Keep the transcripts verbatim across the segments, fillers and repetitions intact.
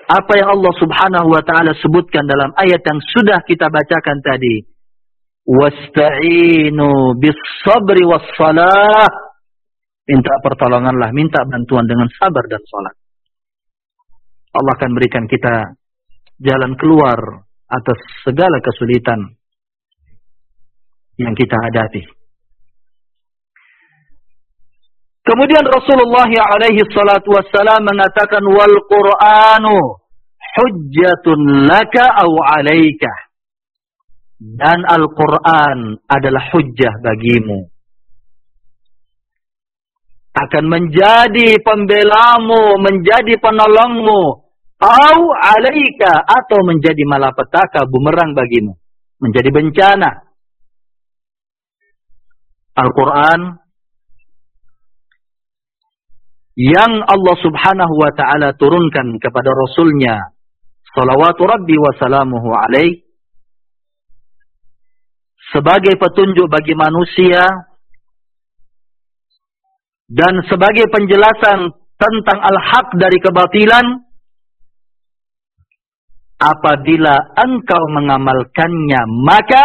apa yang Allah Subhanahu wa taala sebutkan dalam ayat yang sudah kita bacakan tadi. Wasta'inu bis-sabri was-salah. Minta pertolonganlah, minta bantuan dengan sabar dan salat. Allah akan berikan kita jalan keluar atas segala kesulitan yang kita hadapi. Kemudian Rasulullah alaihi salatu wassalam mengatakan, wal Qur'anu hujjatun laka aw alaika. Dan Al-Quran adalah hujjah bagimu. Akan menjadi pembelamu, menjadi penolongmu. Aw alaika, atau menjadi malapetaka, bumerang bagimu. Menjadi bencana. Al-Quran yang Allah Subhanahu wa ta'ala turunkan kepada Rasulnya, salawatu Rabbi wa salamuhu alaih, sebagai petunjuk bagi manusia dan sebagai penjelasan tentang al-haq dari kebatilan. Apabila engkau mengamalkannya, maka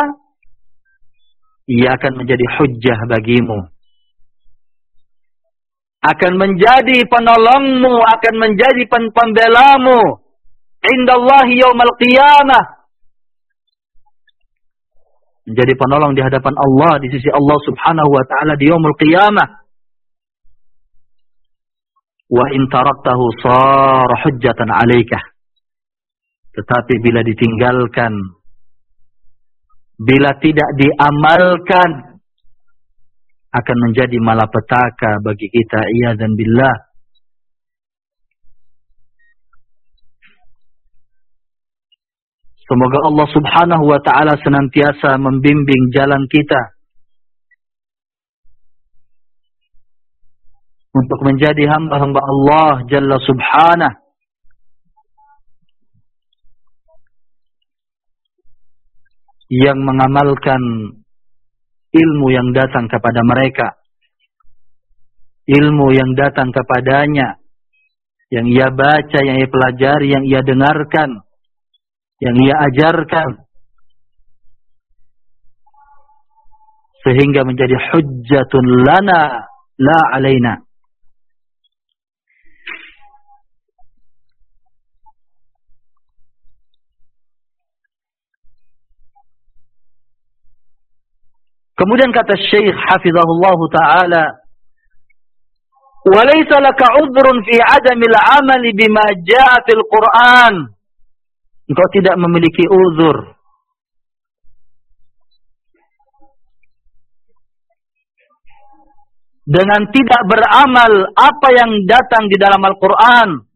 ia akan menjadi hujjah bagimu, akan menjadi penolongmu, akan menjadi pembelamu indallahi yaumal qiyamah, menjadi penolong di hadapan Allah, di sisi Allah Subhanahu wa taala di yaumul qiyamah. Wa in taraktahu sara hujjatan 'alaika. Tetapi bila ditinggalkan, bila tidak diamalkan, akan menjadi malapetaka bagi kita, iyadzan billah. Semoga Allah Subhanahu wa ta'ala senantiasa membimbing jalan kita untuk menjadi hamba-hamba Allah Jalla Subhanahu, yang mengamalkan ilmu yang datang kepada mereka, ilmu yang datang kepadanya, yang ia baca, yang ia pelajari, yang ia dengarkan, yang ia ajarkan, sehingga menjadi hujjatun lana la alaina. Kemudian kata Syekh hafizahullah taala, wa laysa laka 'udhrun fi 'adamil 'amali bima jaa'a fil Qur'an. Engkau tidak memiliki uzur dengan tidak beramal apa yang datang di dalam Al-Quran,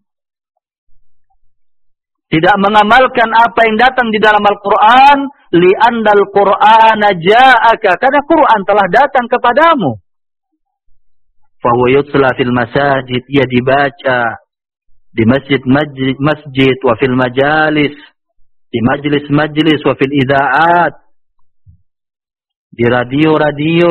tidak mengamalkan apa yang datang di dalam Al-Quran, li'andal Qur'ana ja'aka, karena Quran telah datang kepadamu. Fahuwa yutsla fil masajid, ia dibaca di masjid masjid, masjid wa fil majalis, di majlis-majlis, wa fil idha'at, di radio-radio.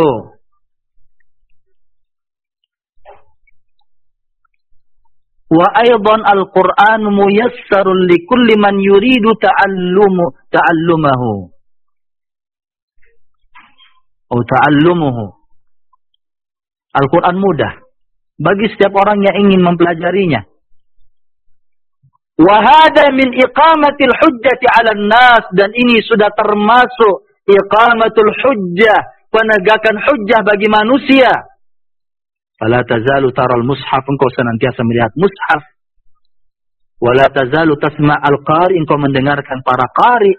Wa aidan al-Qur'an muyassarun likulli man yuridu ta'allumu ta'allumahu atau ta'allumuhu. Al-Quran mudah bagi setiap orang yang ingin mempelajarinya. Wa hada min iqamatil hujjati 'alan nas, dan ini sudah termasuk iqamatul hujjah, penegakan hujjah bagi manusia. Fala tazalu taral mushaf, engkau senantiasa melihat mushaf. Wala tazalu tasma' al-qari, engkau mendengarkan para qari.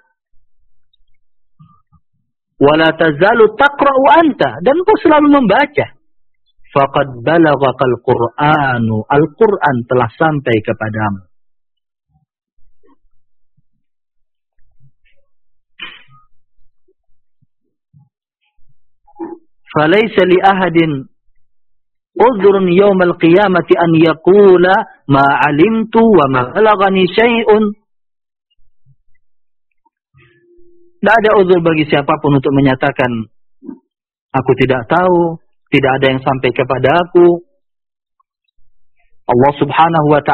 Wala tazalu taqra'u anta, dan engkau selalu membaca. Faqad balaghakal Qur'anu, Al-Quran telah sampai kepadamu. Falaysa li ahadin udhrun yawmal qiyamati an yaqula ma 'alimtu wa ma balaghani syai'un. Tidak ada uzur bagi siapapun untuk menyatakan aku tidak tahu, tidak ada yang sampai kepada aku. Allah Subhanahu wa ta'ala